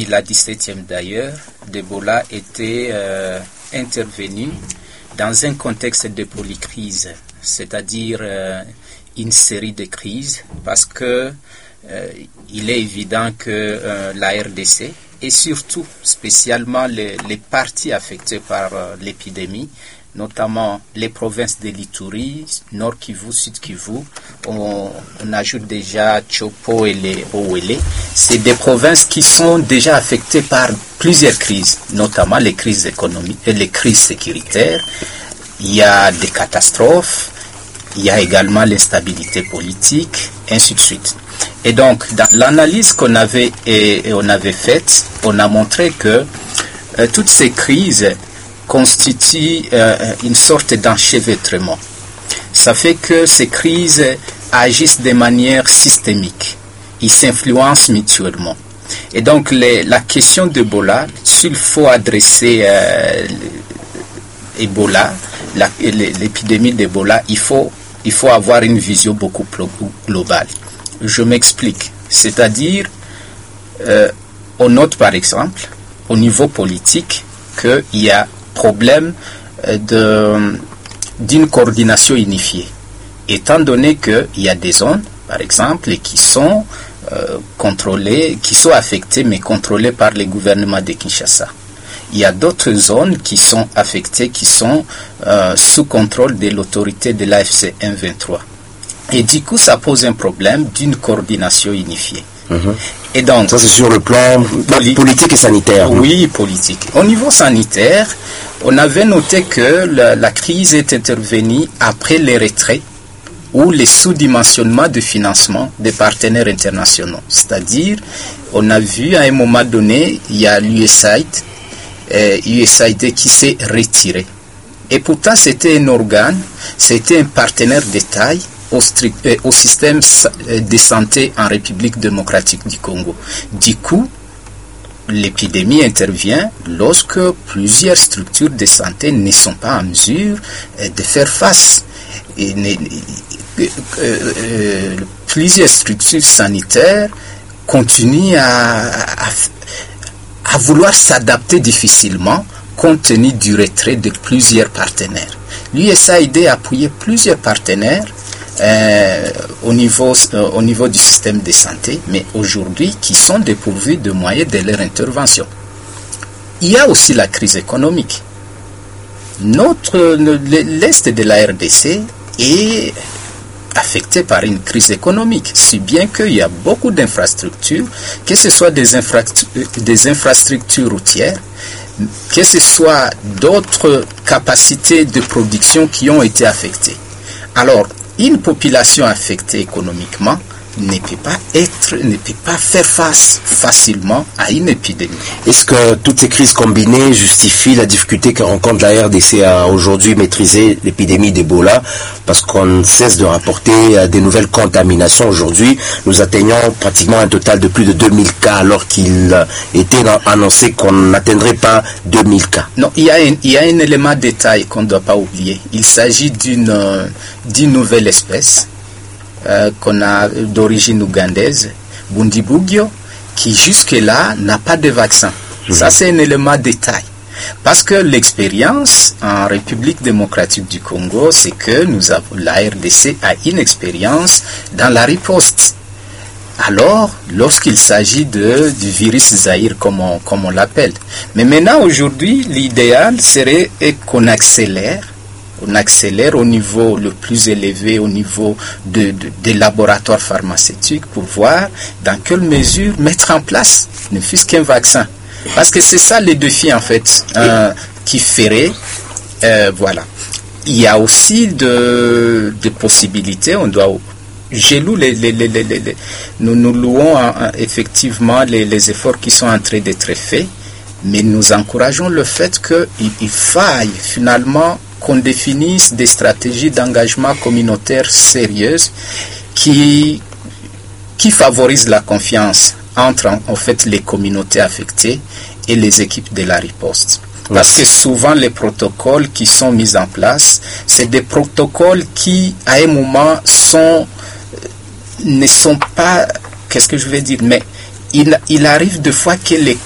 depuis la 17e d'ailleurs, d'Ebola était intervenu dans un contexte de polycrise, c'est-à-dire une série de crises, parce que il est évident que la RDC et surtout spécialement les parties affectées par l'épidémie, notamment les provinces de l'Ituri, Nord Kivu, Sud Kivu, on ajoute déjà Chopo et les Owele. C'est des provinces qui sont déjà affectées par plusieurs crises, notamment les crises économiques et les crises sécuritaires. Il y a des catastrophes, il y a également l'instabilité politique, ainsi de suite. Et donc, dans l'analyse qu'on avait faite, on a montré que toutes ces crises constituent une sorte d'enchevêtrement. Ça fait que ces crises agissent de manière systémique. Ils s'influencent mutuellement. Et donc, la question d'Ebola, s'il faut adresser Ebola, l'épidémie d'Ebola, il faut avoir une vision beaucoup plus globale. Je m'explique. C'est-à-dire, on note par exemple, au niveau politique, qu'il y a problème d'une coordination unifiée. Étant donné qu'il y a des zones, par exemple, qui sont contrôlées, qui sont affectées, mais contrôlées par les gouvernements de Kinshasa. Il y a d'autres zones qui sont affectées, qui sont sous contrôle de l'autorité de l'AFC M23. Et du coup, ça pose un problème d'une coordination unifiée. Et donc, ça, c'est sur le plan politique et sanitaire. Oui, politique. Au niveau sanitaire, on avait noté que la crise est intervenue après les retraits ou les sous-dimensionnements de financement des partenaires internationaux. C'est-à-dire, on a vu à un moment donné, il y a l'USAID qui s'est retiré. Et pourtant, c'était un organe, c'était un partenaire de taille au système de santé en République démocratique du Congo. Du coup, l'épidémie intervient lorsque plusieurs structures de santé ne sont pas en mesure de faire face. Plusieurs structures sanitaires continuent à vouloir s'adapter difficilement compte tenu du retrait de plusieurs partenaires. L'USAID a appuyé plusieurs partenaires au niveau du système de santé, mais aujourd'hui qui sont dépourvus de moyens de leur intervention. Il y a aussi la crise économique. L'Est de la RDC est affecté par une crise économique, si bien qu'il y a beaucoup d'infrastructures, que ce soit des infrastructures routières, que ce soit d'autres capacités de production qui ont été affectées. Alors, une population affectée économiquement ne peut pas faire face facilement à une épidémie. Est-ce que toutes ces crises combinées justifient la difficulté que rencontre la RDC à aujourd'hui maîtriser l'épidémie d'Ebola? Parce qu'on ne cesse de rapporter des nouvelles contaminations. Aujourd'hui, nous atteignons pratiquement un total de plus de 2000 cas, alors qu'il était annoncé qu'on n'atteindrait pas 2000 cas. Non, il y a un élément de détail qu'on ne doit pas oublier. Il s'agit d'une nouvelle espèce qu'on a d'origine ougandaise, Bundibugyo, qui jusque-là n'a pas de vaccin. Ça, c'est un élément de détail. Parce que l'expérience en République démocratique du Congo, c'est que la RDC a une expérience dans la riposte. Alors, lorsqu'il s'agit du virus Zaïre, comme on l'appelle. Mais maintenant, aujourd'hui, l'idéal serait qu'on accélère au niveau le plus élevé, au niveau des laboratoires pharmaceutiques, pour voir dans quelle mesure mettre en place ne fût-ce qu'un vaccin. Parce que c'est ça le défi, en fait, qui ferait. Voilà. Il y a aussi de possibilités. Nous louons effectivement les efforts qui sont en train d'être faits, mais nous encourageons le fait qu'il faille finalement qu'on définisse des stratégies d'engagement communautaire sérieuses qui favorisent la confiance entre en fait les communautés affectées et les équipes de la riposte. Parce que souvent les protocoles qui sont mis en place, c'est des protocoles qui à un moment ne sont pas, qu'est-ce que je vais dire, mais il arrive des fois que les